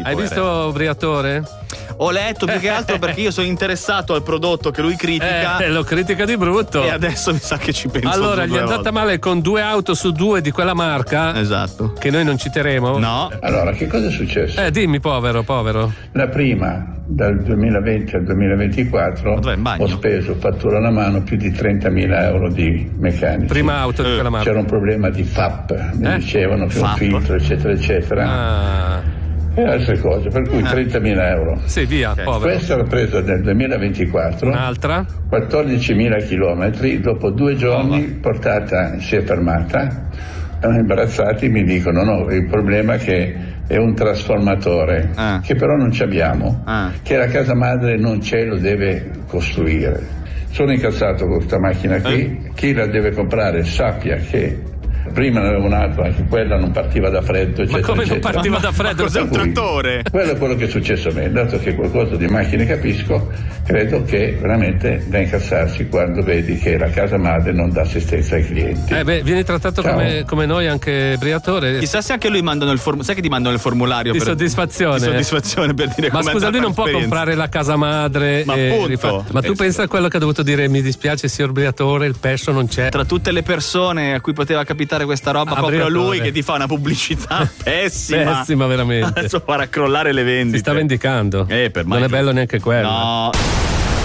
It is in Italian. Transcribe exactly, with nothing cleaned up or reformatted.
Hai visto Briatore? Ho letto più che altro perché io sono interessato al prodotto che lui critica. Eh, lo critica di brutto. E adesso mi sa che ci penso. Allora, gli è andata volte. male con due auto su due di quella marca. Esatto. Che noi non citeremo. No. Allora, che cosa è successo? Eh, dimmi, povero, povero. La prima, dal duemilaventi al duemilaventiquattro, ho speso, fattura alla mano, più di trentamila euro di meccanici. Prima auto di quella marca. C'era un problema di F A P, mi Eh? dicevano che F A P. un filtro, eccetera, eccetera. Ah. E altre cose, per cui trentamila euro. Sì, via, Okay. povero. Questa l'ho presa nel duemilaventiquattro. Un'altra? quattordicimila chilometri, dopo due giorni portata, si è fermata, erano imbarazzati, mi dicono no, il problema è che è un trasformatore, Ah. che però non ci abbiamo, Ah. che la casa madre non c'è, lo deve costruire. Sono incazzato con questa macchina qui, Eh? chi la deve comprare sappia che prima ne avevo un'altra, anche quella non partiva da freddo, eccetera, Ma come non eccetera. partiva da freddo? Cos'è un Per cui, trattore? quello è quello che è successo a me, dato che qualcosa di macchine capisco, credo che veramente da incazzarsi quando vedi che la casa madre non dà assistenza ai clienti. Eh beh, vieni trattato Ciao. come, come noi anche Briatore. Chissà se anche lui mandano il form- sai che ti mandano il formulario Di per... soddisfazione. di soddisfazione per dire Ma com'è scusa, lui andata non può l'esperienza. comprare la casa madre. Ma e appunto. rifa- Ma tu Penso. pensa a quello che ha dovuto dire: mi dispiace, signor Briatore, il peso non c'è. Tra tutte le persone a cui poteva capitare questa roba, Ah, proprio Briatore. lui che ti fa una pubblicità pessima. Pessima, veramente. Adesso farà crollare le vendite. Si sta vendicando. Eh, per non è bello neanche quello. No.